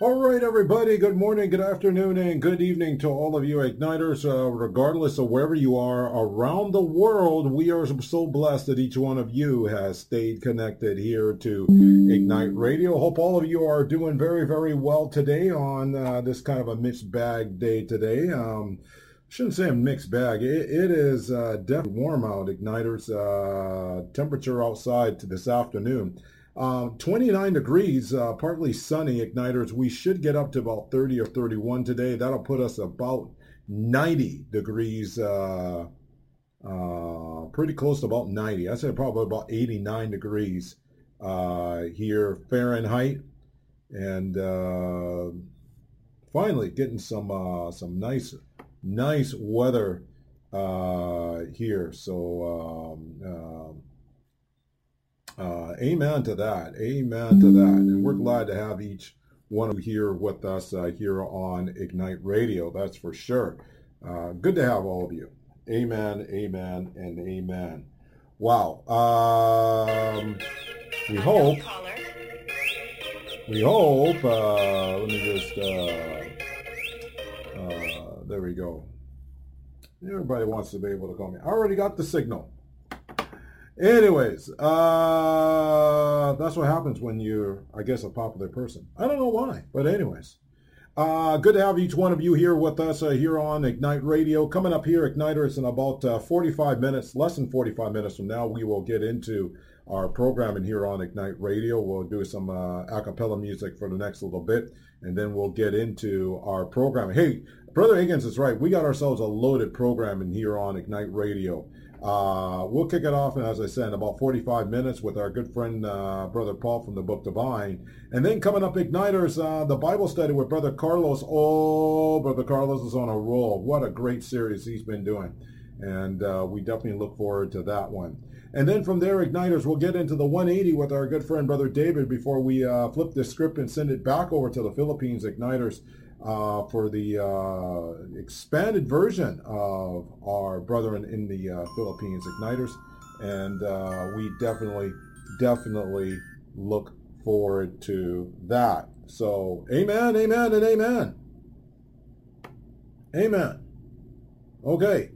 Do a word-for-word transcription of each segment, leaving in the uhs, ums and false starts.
All right, everybody, good morning, good afternoon, and good evening to all of you Igniters, uh, regardless of wherever you are around the world. We are so blessed that each one of you has stayed connected here to Ignite Radio. Hope all of you are doing very, very well today on uh, this kind of a mixed bag day today. Um, shouldn't say a mixed bag. It, it is uh, definitely warm out, Igniters. Uh, temperature outside to this afternoon. Um, twenty-nine degrees, uh, partly sunny, Igniters. We should get up to about thirty or thirty-one today. That'll put us about ninety degrees, uh, uh, pretty close to about ninety. I'd say probably about eighty-nine degrees uh, here Fahrenheit. And uh, finally getting some uh, some nice, nice weather uh, here. So, um, uh, Uh, amen to that. Amen to that. And we're glad to have each one of you here with us uh, here on Ignite Radio. That's for sure. Uh, good to have all of you. Amen, amen, and amen. Wow. Um, we hope, we hope, uh, let me just, uh, uh, there we go. Everybody wants to be able to call me. I already got the signal. Anyways, uh, that's what happens when you're, I guess, a popular person. I don't know why, but anyways. Uh, good to have each one of you here with us uh, here on Ignite Radio. Coming up here, Igniters, in about uh, forty-five minutes, less than forty-five minutes from now, we will get into our programming here on Ignite Radio. We'll do some uh, a cappella music for the next little bit, and then we'll get into our programming. Hey, Brother Higgins is right. We got ourselves a loaded programming here on Ignite Radio. Uh, we'll kick it off, and as I said, in about forty-five minutes with our good friend, uh, Brother Paul from the Book Divine. And then coming up, Igniters, uh, the Bible study with Brother Carlos. Oh, Brother Carlos is on a roll. What a great series he's been doing. And uh, we definitely look forward to that one. And then from there, Igniters, we'll get into the one eighty with our good friend, Brother David, before we uh, flip the script and send it back over to the Philippines, Igniters. Uh, for the uh, expanded version of our brethren in the uh, Philippines, Igniters. And uh, we definitely, definitely look forward to that. So, amen, amen, and amen. Amen. Okay.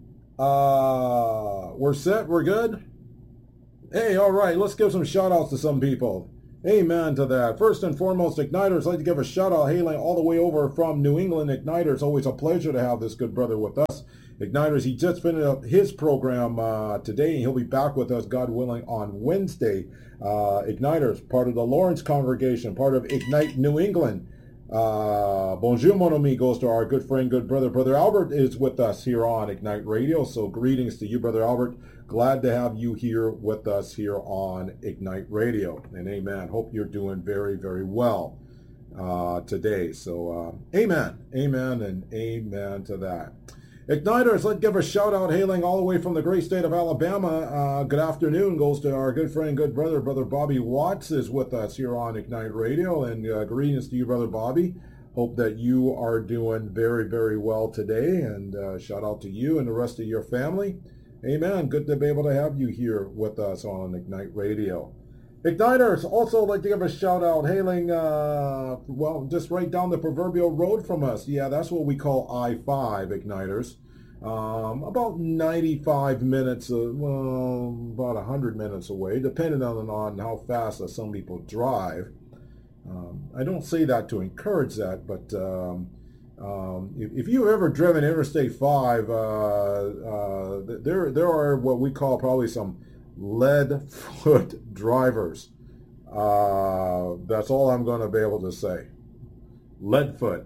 Uh, we're set, we're good? Hey, all right, let's give some shout-outs to some people. Amen to that. First and foremost, Igniters, I'd like to give a shout out hailing all the way over from New England. Igniters, always a pleasure to have this good brother with us. Igniters, he just finished up his program uh, today, and he'll be back with us, God willing, on Wednesday. Uh, Igniters, part of the Lawrence congregation, part of Ignite New England. Uh, bonjour, mon ami, goes to our good friend, good brother. Brother Albert is with us here on Ignite Radio, so greetings to you, Brother Albert. Glad to have you here with us here on Ignite Radio. And amen. Hope you're doing very, very well uh, today. So uh, amen. Amen and amen to that. Igniters, let's give a shout out hailing all the way from the great state of Alabama. Uh, good afternoon goes to our good friend, good brother. Brother Bobby Watts is with us here on Ignite Radio. And uh, greetings to you, Brother Bobby. Hope that you are doing very, very well today. And uh, shout out to you and the rest of your family. Amen. Good to be able to have you here with us on Ignite Radio. Igniters, also like to give a shout out hailing, uh, well, just right down the proverbial road from us. Yeah, that's what we call I five, Igniters. Um, about ninety-five minutes, uh, well, about one hundred minutes away, depending on, on how fast uh, some people drive. Um, I don't say that to encourage that, but um, Um, if, if you've ever driven Interstate five, uh, uh, there there are what we call probably some lead foot drivers. Uh, that's all I'm going to be able to say. Lead foot.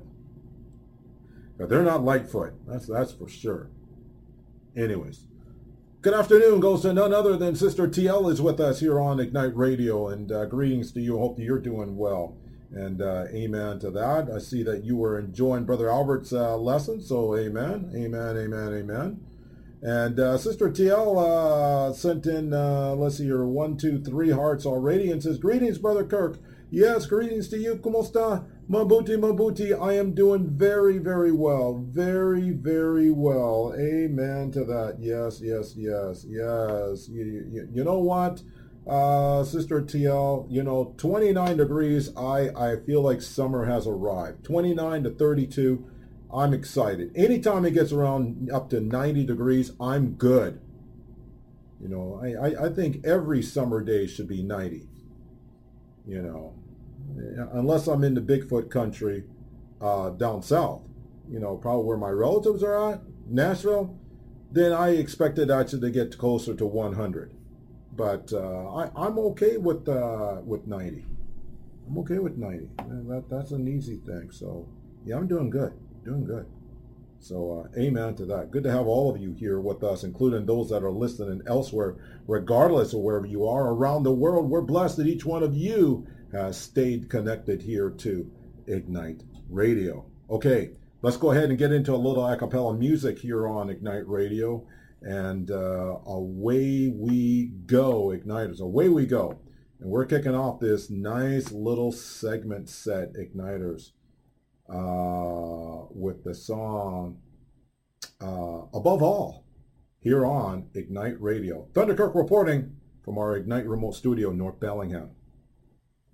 But they're not Lightfoot. That's that's for sure. Anyways, good afternoon goes to none other than Sister T L is with us here on Ignite Radio, and uh, greetings to you. Hope that you're doing well. And uh, amen to that. I see that you were enjoying Brother Albert's uh, lesson, so amen, amen, amen, amen. And uh, Sister T L uh, sent in, uh, let's see here, one, two, three hearts already, and says, greetings, Brother Kirk. Yes, greetings to you. ¿Cómo está? Mabuti, mabuti. I am doing very, very well. Very, very well. Amen to that. Yes, yes, yes, yes. You, you, you know what? Uh, Sister T L, you know, twenty-nine degrees, I, I feel like summer has arrived. twenty-nine to thirty-two, I'm excited. Anytime it gets around up to ninety degrees, I'm good. You know, I, I, I think every summer day should be ninety. You know, unless I'm in the Bigfoot country uh, down south, you know, probably where my relatives are at, Nashville, then I expected actually to get closer to one hundred. But uh, I, I'm okay with uh, with ninety. I'm okay with ninety. That, that's an easy thing. So, yeah, I'm doing good. Doing good. So, uh, amen to that. Good to have all of you here with us, including those that are listening elsewhere, regardless of wherever you are around the world. We're blessed that each one of you has stayed connected here to Ignite Radio. Okay, let's go ahead and get into a little a cappella music here on Ignite Radio. And uh, away we go, Igniters, away we go. And we're kicking off this nice little segment set, Igniters, uh, with the song uh, Above All, here on Ignite Radio. Thunderkirk reporting from our Ignite remote studio, North Bellingham.